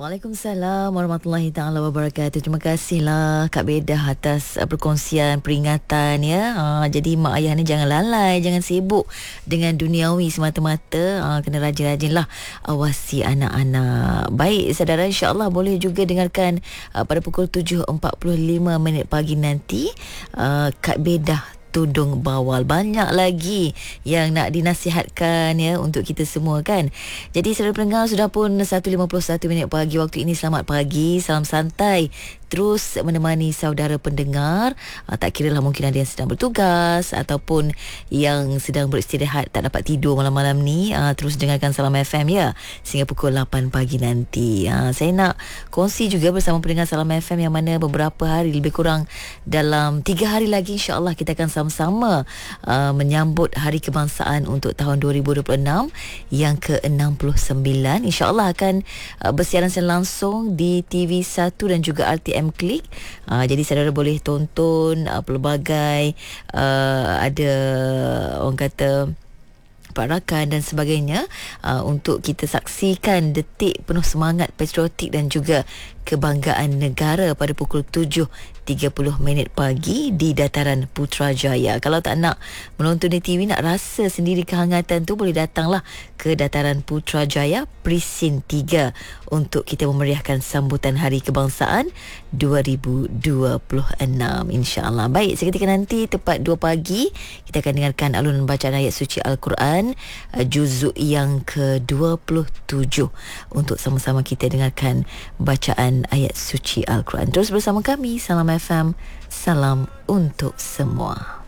Waalaikumsalam warahmatullahi taala wabarakatuh. Terima kasihlah Kak Bedah atas perkongsian peringatan ya. Jadi mak ayah ni jangan lalai, jangan sibuk dengan duniawi semata-mata. Kena rajin-rajinlah awasi anak-anak. Baik saudara, insya-Allah boleh juga dengarkan pada pukul 7.45 pagi nanti Kak Bedah tudung bawal. Banyak lagi yang nak dinasihatkan ya untuk kita semua kan. Jadi saudara pendengar, sudah pun 1.51 pagi waktu ini. Selamat pagi, salam santai terus menemani saudara pendengar. Tak kira lah, mungkin ada yang sedang bertugas ataupun yang sedang beristirahat, tak dapat tidur malam-malam ni. Terus dengarkan Salam FM ya sehingga pukul 8 pagi nanti. Saya nak kongsi juga bersama pendengar Salam FM yang mana beberapa hari, lebih kurang dalam 3 hari lagi, insya-Allah kita akan sama-sama menyambut Hari Kebangsaan untuk tahun 2026 yang ke-69. InsyaAllah akan bersiaran secara langsung di TV1 dan juga RTM Klik. Jadi saudara boleh tonton pelbagai ada orang kata parakan dan sebagainya untuk kita saksikan detik penuh semangat patriotik dan juga kebanggaan negara pada pukul 7.30 pagi di Dataran Putrajaya. Kalau tak nak menonton di TV, nak rasa sendiri kehangatan tu, boleh datanglah ke Dataran Putrajaya Presin 3 untuk kita memeriahkan sambutan Hari Kebangsaan 2026 insya-Allah. Baik, seketika nanti tepat 2 pagi kita akan dengarkan alunan bacaan ayat suci Al-Quran juzuk yang ke-27 untuk sama-sama kita dengarkan bacaan ayat suci Al-Quran. Terus bersama kami Salam FM, salam untuk semua.